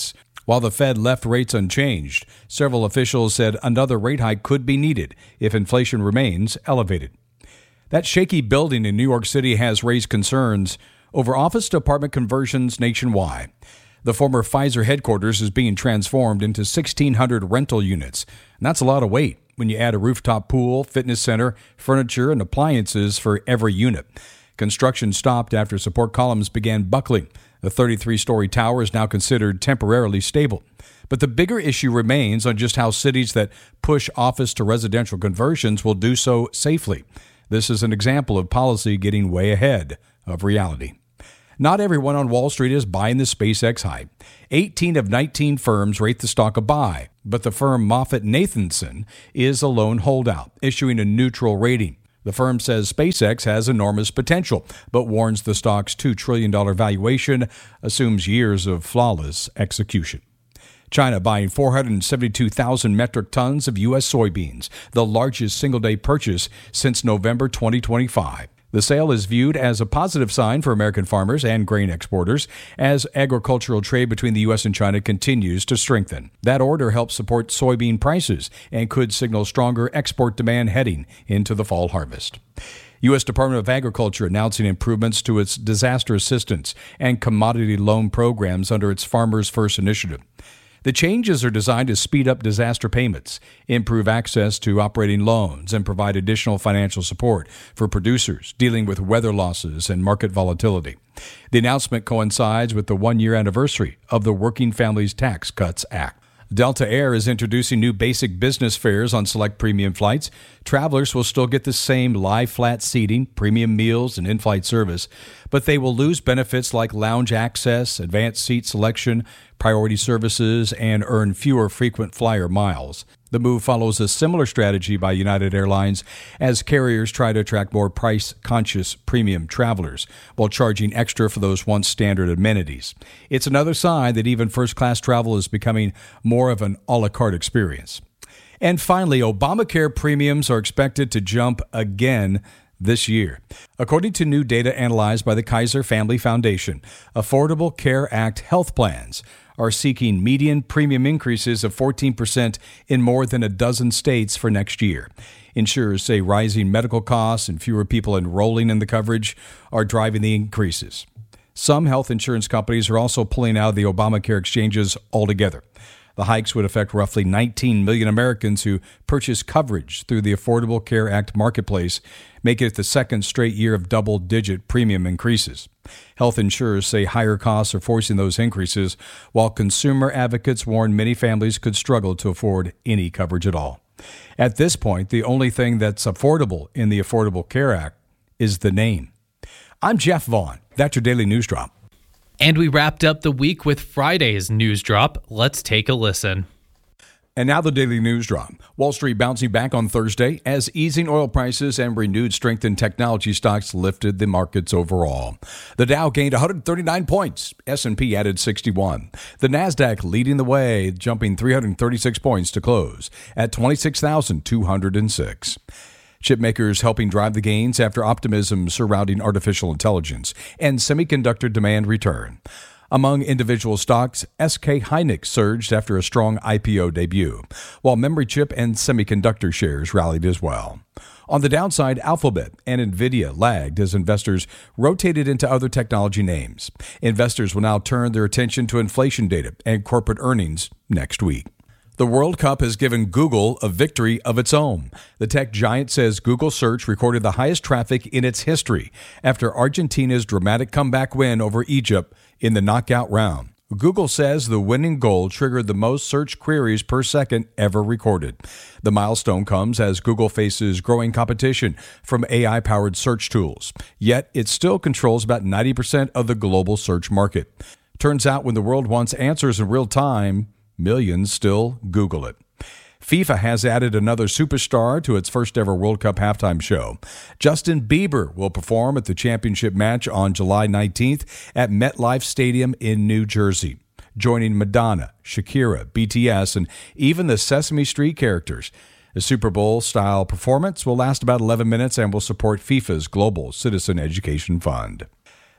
While the Fed left rates unchanged, several officials said another rate hike could be needed if inflation remains elevated. That shaky building in New York City has raised concerns over office to apartment conversions nationwide. The former Pfizer headquarters is being transformed into sixteen hundred rental units, and that's a lot of weight when you add a rooftop pool, fitness center, furniture, and appliances for every unit. Construction stopped after support columns began buckling. The thirty-three-story tower is now considered temporarily stable. But the bigger issue remains on just how cities that push office to residential conversions will do so safely. This is an example of policy getting way ahead of reality. Not everyone on Wall Street is buying the SpaceX hype. eighteen of nineteen firms rate the stock a buy, but the firm MoffettNathanson is a lone holdout, issuing a neutral rating. The firm says SpaceX has enormous potential, but warns the stock's two trillion dollars valuation assumes years of flawless execution. China buying four hundred seventy-two thousand metric tons of U S soybeans, the largest single-day purchase since November twenty twenty-five. The sale is viewed as a positive sign for American farmers and grain exporters as agricultural trade between the U S and China continues to strengthen. That order helps support soybean prices and could signal stronger export demand heading into the fall harvest. U S Department of Agriculture announcing improvements to its disaster assistance and commodity loan programs under its Farmers First initiative. The changes are designed to speed up disaster payments, improve access to operating loans, and provide additional financial support for producers dealing with weather losses and market volatility. The announcement coincides with the one-year anniversary of the Working Families Tax Cuts Act. Delta Air is introducing new basic business fares on select premium flights. Travelers will still get the same lie flat seating, premium meals, and in-flight service, but they will lose benefits like lounge access, advanced seat selection, priority services, and earn fewer frequent flyer miles. The move follows a similar strategy by United Airlines as carriers try to attract more price-conscious premium travelers while charging extra for those once standard amenities. It's another sign that even first-class travel is becoming more of an a la carte experience. And finally, Obamacare premiums are expected to jump again this year. According to new data analyzed by the Kaiser Family Foundation, Affordable Care Act health plans are seeking median premium increases of fourteen percent in more than a dozen states for next year. Insurers say rising medical costs and fewer people enrolling in the coverage are driving the increases. Some health insurance companies are also pulling out of the Obamacare exchanges altogether. The hikes would affect roughly nineteen million Americans who purchase coverage through the Affordable Care Act marketplace, making it the second straight year of double-digit premium increases. Health insurers say higher costs are forcing those increases, while consumer advocates warn many families could struggle to afford any coverage at all. At this point, the only thing that's affordable in the Affordable Care Act is the name. I'm Jeff Vaughn. That's your Daily News Drop. And we wrapped up the week with Friday's News Drop. Let's take a listen. And now the Daily News Drop. Wall Street bouncing back on Thursday as easing oil prices and renewed strength in technology stocks lifted the markets overall. The Dow gained one hundred thirty-nine points. S and P added sixty-one. The Nasdaq leading the way, jumping three hundred thirty-six points to close at twenty-six thousand two hundred six. Chipmakers helping drive the gains after optimism surrounding artificial intelligence and semiconductor demand return. Among individual stocks, S K Hynix surged after a strong I P O debut, while memory chip and semiconductor shares rallied as well. On the downside, Alphabet and Nvidia lagged as investors rotated into other technology names. Investors will now turn their attention to inflation data and corporate earnings next week. The World Cup has given Google a victory of its own. The tech giant says Google Search recorded the highest traffic in its history after Argentina's dramatic comeback win over Egypt in the knockout round. Google says the winning goal triggered the most search queries per second ever recorded. The milestone comes as Google faces growing competition from A I-powered search tools, yet it still controls about ninety percent of the global search market. Turns out when the world wants answers in real time, millions still Google it. FIFA has added another superstar to its first ever World Cup halftime show. Justin Bieber will perform at the championship match on July nineteenth at MetLife Stadium in New Jersey, joining Madonna, Shakira, B T S, and even the Sesame Street characters. The Super Bowl-style performance will last about eleven minutes and will support FIFA's Global Citizen Education Fund.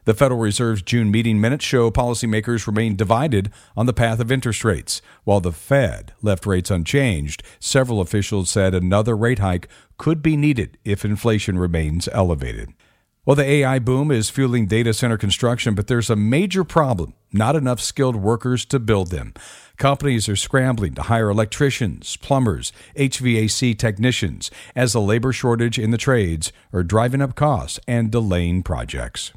The Federal Reserve's June meeting minutes show policymakers remain divided on the path of interest rates. While the Fed left rates unchanged, several officials said another rate hike could be needed if inflation remains elevated. Well, the A I boom is fueling data center construction, but there's a major problem: not enough skilled workers to build them. Companies are scrambling to hire electricians, plumbers, H V A C technicians, as the labor shortage in the trades are driving up costs and delaying projects.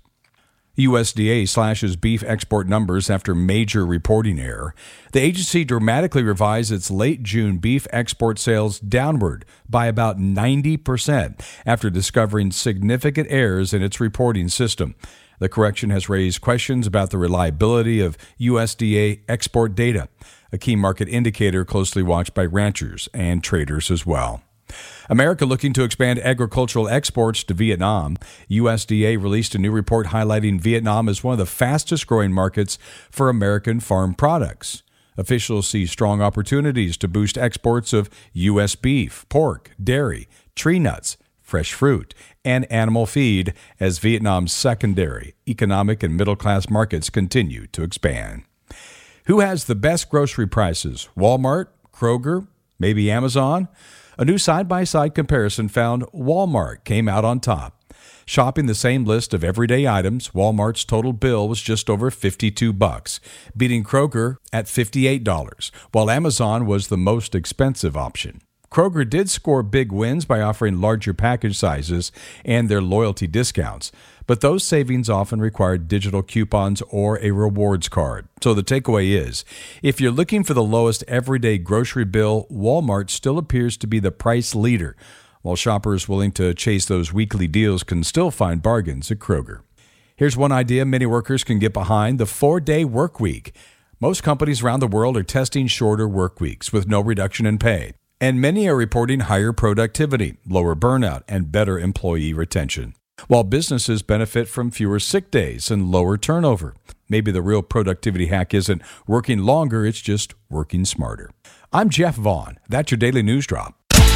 U S D A slashes beef export numbers after major reporting error. The agency dramatically revised its late June beef export sales downward by about ninety percent after discovering significant errors in its reporting system. The correction has raised questions about the reliability of U S D A export data, a key market indicator closely watched by ranchers and traders as well. America looking to expand agricultural exports to Vietnam. U S D A released a new report highlighting Vietnam as one of the fastest-growing markets for American farm products. Officials see strong opportunities to boost exports of U S beef, pork, dairy, tree nuts, fresh fruit, and animal feed as Vietnam's secondary economic and middle-class markets continue to expand. Who has the best grocery prices? Walmart, Kroger, maybe Amazon? A new side-by-side comparison found Walmart came out on top. Shopping the same list of everyday items, Walmart's total bill was just over fifty-two bucks, beating Kroger at fifty-eight dollars, while Amazon was the most expensive option. Kroger did score big wins by offering larger package sizes and their loyalty discounts, but those savings often required digital coupons or a rewards card. So the takeaway is, if you're looking for the lowest everyday grocery bill, Walmart still appears to be the price leader, while shoppers willing to chase those weekly deals can still find bargains at Kroger. Here's one idea many workers can get behind: the four-day work week. Most companies around the world are testing shorter work weeks with no reduction in pay, and many are reporting higher productivity, lower burnout, and better employee retention, while businesses benefit from fewer sick days and lower turnover. Maybe the real productivity hack isn't working longer, it's just working smarter. I'm Jeff Vaughn. That's your Daily News Drop.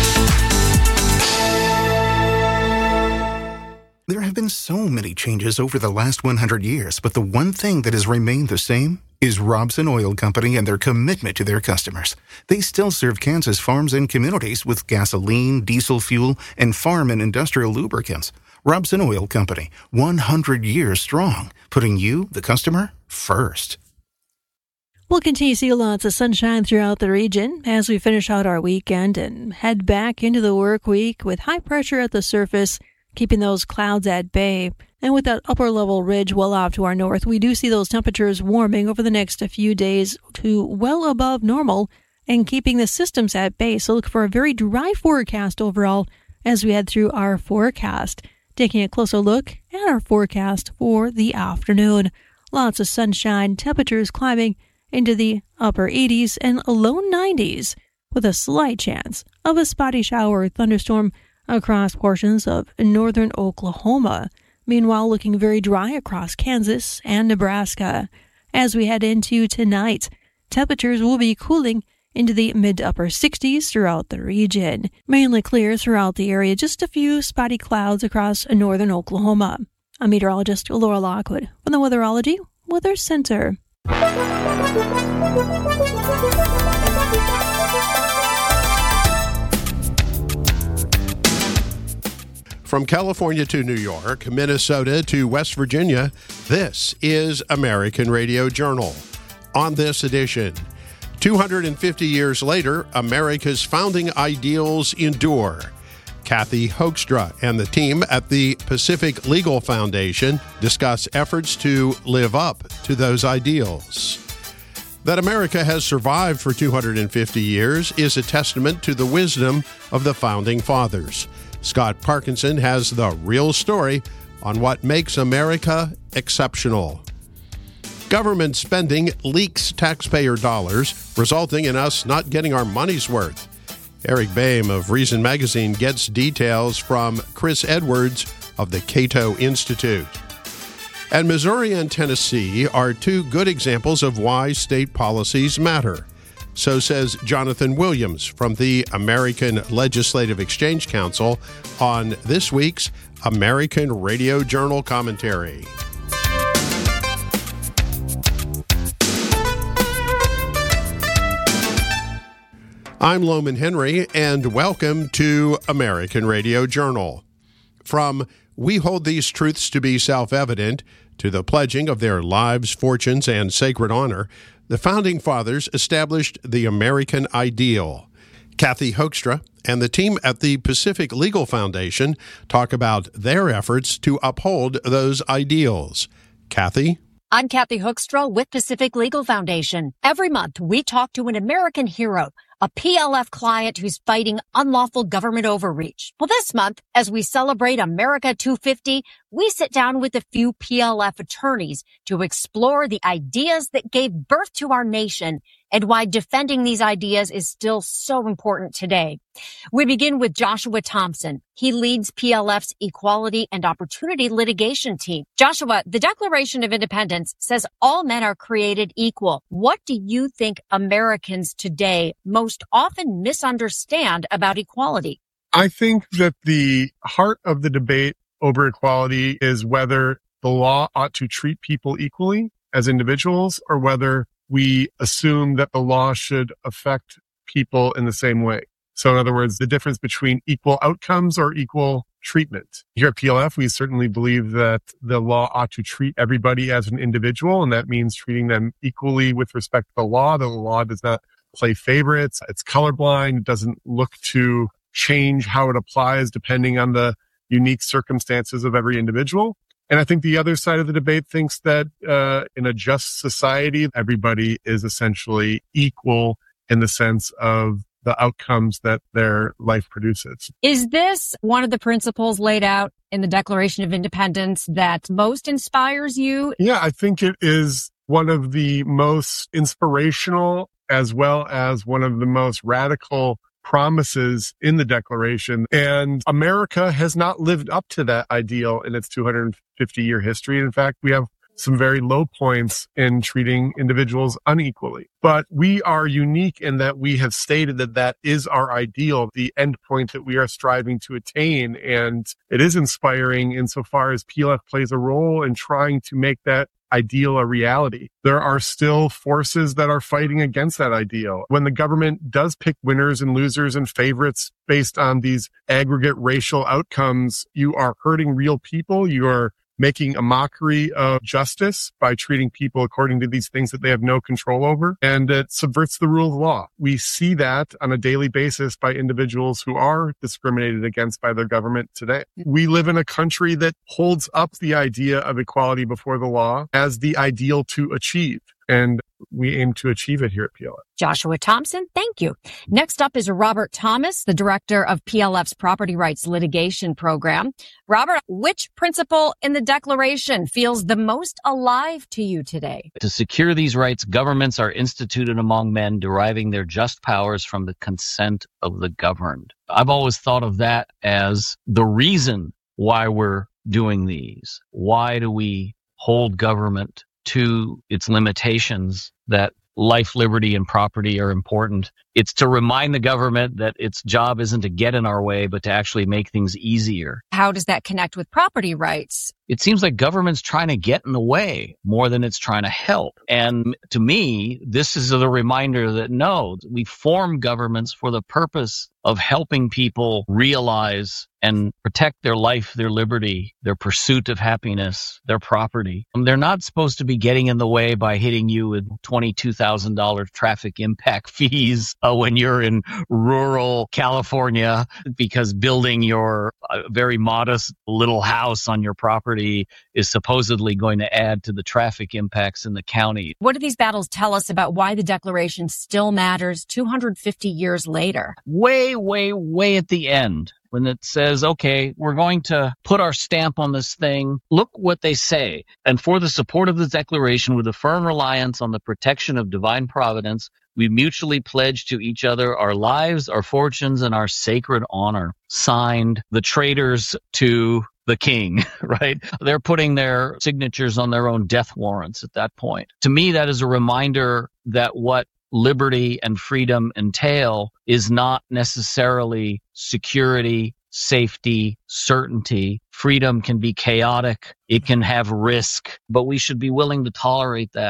There have been so many changes over the last one hundred years, but the one thing that has remained the same is Robson Oil Company and their commitment to their customers. They still serve Kansas farms and communities with gasoline, diesel fuel, and farm and industrial lubricants. Robson Oil Company, one hundred years strong, putting you, the customer, first. We'll continue to see lots of sunshine throughout the region as we finish out our weekend and head back into the work week with high pressure at the surface, keeping those clouds at bay. And with that upper-level ridge well off to our north, we do see those temperatures warming over the next few days to well above normal and keeping the systems at bay. So look for a very dry forecast overall as we head through our forecast. Taking a closer look at our forecast for the afternoon. Lots of sunshine, temperatures climbing into the upper eighties and low nineties with a slight chance of a spotty shower or thunderstorm across portions of northern Oklahoma. Meanwhile, looking very dry across Kansas and Nebraska. As we head into tonight, temperatures will be cooling into the mid to upper sixties throughout the region. Mainly clear throughout the area, just a few spotty clouds across northern Oklahoma. I'm meteorologist Laura Lockwood from the Weatherology Weather Center. From California to New York, Minnesota to West Virginia, this is American Radio Journal. On this edition, two hundred fifty years later, America's founding ideals endure. Kathy Hoekstra and the team at the Pacific Legal Foundation discuss efforts to live up to those ideals. That America has survived for two hundred fifty years is a testament to the wisdom of the Founding Fathers. Scott Parkinson has the real story on what makes America exceptional. Government spending leaks taxpayer dollars, resulting in us not getting our money's worth. Eric Boehm of Reason Magazine gets details from Chris Edwards of the Cato Institute. And Missouri and Tennessee are two good examples of why state policies matter. So says Jonathan Williams from the American Legislative Exchange Council on this week's American Radio Journal Commentary. I'm Loman Henry, and welcome to American Radio Journal. From "We hold these truths to be self-evident" to the pledging of their lives, fortunes, and sacred honor, the Founding Fathers established the American ideal. Kathy Hoekstra and the team at the Pacific Legal Foundation talk about their efforts to uphold those ideals. Kathy? I'm Kathy Hoekstra with Pacific Legal Foundation. Every month, we talk to an American hero, a P L F client who's fighting unlawful government overreach. Well, this month, as we celebrate America two fifty, we sit down with a few P L F attorneys to explore the ideas that gave birth to our nation and why defending these ideas is still so important today. We begin with Joshua Thompson. He leads P L F's Equality and Opportunity Litigation team. Joshua, the Declaration of Independence says all men are created equal. What do you think Americans today most often misunderstand about equality? I think that the heart of the debate over equality is whether the law ought to treat people equally as individuals or whether we assume that the law should affect people in the same way. So in other words, the difference between equal outcomes or equal treatment. Here at P L F, we certainly believe that the law ought to treat everybody as an individual, and that means treating them equally with respect to the law. The law does not play favorites. It's colorblind. It doesn't look to change how it applies depending on the unique circumstances of every individual. And I think the other side of the debate thinks that uh, in a just society, everybody is essentially equal in the sense of the outcomes that their life produces. Is this one of the principles laid out in the Declaration of Independence that most inspires you? Yeah, I think it is one of the most inspirational as well as one of the most radical promises in the Declaration. And America has not lived up to that ideal in its two hundred fifty year history. In fact, we have some very low points in treating individuals unequally. But we are unique in that we have stated that that is our ideal, the end point that we are striving to attain. And it is inspiring insofar as P L F plays a role in trying to make that ideal a reality. There are still forces that are fighting against that ideal. When the government does pick winners and losers and favorites based on these aggregate racial outcomes, you are hurting real people. You are making a mockery of justice by treating people according to these things that they have no control over, and it subverts the rule of law. We see that on a daily basis by individuals who are discriminated against by their government today. We live in a country that holds up the idea of equality before the law as the ideal to achieve, and we aim to achieve it here at P L F. Joshua Thompson, thank you. Next up is Robert Thomas, the director of P L F's Property Rights Litigation Program. Robert, which principle in the Declaration feels the most alive to you today? To secure these rights, governments are instituted among men, deriving their just powers from the consent of the governed. I've always thought of that as the reason why we're doing these. Why do we hold government to its limitations, that life, liberty, and property are important? It's to remind the government that its job isn't to get in our way, but to actually make things easier. How does that connect with property rights? It seems like government's trying to get in the way more than it's trying to help. And to me, this is a reminder that no, we form governments for the purpose of helping people realize and protect their life, their liberty, their pursuit of happiness, their property. And they're not supposed to be getting in the way by hitting you with twenty-two thousand dollars traffic impact fees uh, when you're in rural California, because building your uh, very modest little house on your property is supposedly going to add to the traffic impacts in the county. What do these battles tell us about why the Declaration still matters two hundred fifty years later? Way, way, way at the end, when it says, okay, we're going to put our stamp on this thing. Look what they say. And for the support of the Declaration, with a firm reliance on the protection of divine providence, we mutually pledge to each other our lives, our fortunes, and our sacred honor. Signed, the traitors to the king, right? They're putting their signatures on their own death warrants at that point. To me, that is a reminder that what liberty and freedom entail is not necessarily security, safety, certainty. Freedom can be chaotic. It can have risk, but we should be willing to tolerate that,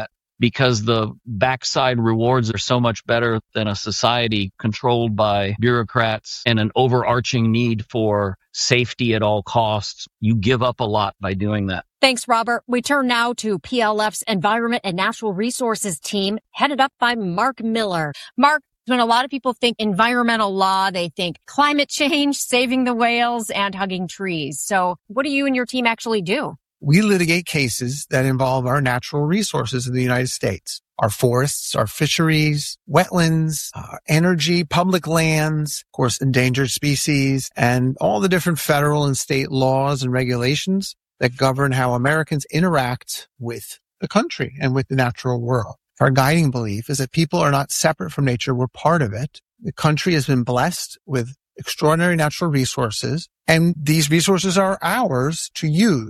because the backside rewards are so much better than a society controlled by bureaucrats and an overarching need for safety at all costs. You give up a lot by doing that. Thanks, Robert. We turn now to P L F's Environment and Natural Resources team, headed up by Mark Miller. Mark, when a lot of people think environmental law, they think climate change, saving the whales, and hugging trees. So what do you and your team actually do? We litigate cases that involve our natural resources in the United States. Our forests, our fisheries, wetlands, uh, energy, public lands, of course, endangered species, and all the different federal and state laws and regulations that govern how Americans interact with the country and with the natural world. Our guiding belief is that people are not separate from nature. We're part of it. The country has been blessed with extraordinary natural resources, and these resources are ours to use.